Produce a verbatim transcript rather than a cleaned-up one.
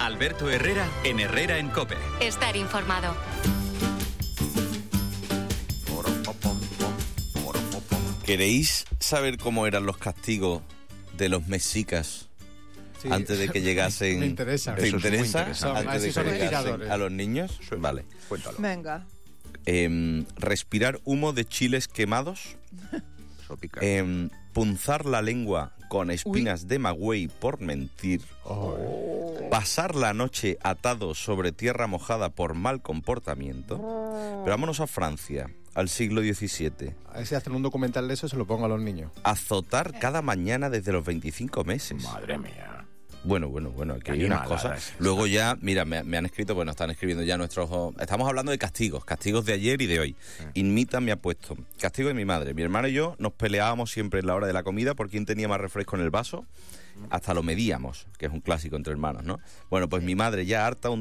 Alberto Herrera en Herrera en COPE. Estar informado. ¿Queréis saber cómo eran los castigos de los mexicas sí. antes de que llegasen? Me interesa. ¿Te Eso interesa? es muy Antes de que son llegasen a los niños. Sí. Vale. Cuéntalo. Venga. Eh, respirar humo de chiles quemados. Eh, punzar la lengua con espinas Uy. de magüey por mentir. Oh. Pasar la noche atado sobre tierra mojada por mal comportamiento. Pero vámonos a Francia, al siglo diecisiete. A ver si hacen un documental de eso, se lo pongo a los niños. Azotar cada mañana desde los veinticinco meses. Madre mía. Bueno, bueno, bueno, aquí hay unas cosas. Luego ya, mira, me, me han escrito, bueno, están escribiendo ya nuestros... Estamos hablando de castigos, castigos de ayer y de hoy. Inmita me ha puesto, castigo de mi madre. Mi hermano y yo nos peleábamos siempre en la hora de la comida por quién tenía más refresco en el vaso. Hasta lo medíamos, que es un clásico entre hermanos, ¿no? Bueno, pues mi madre ya harta un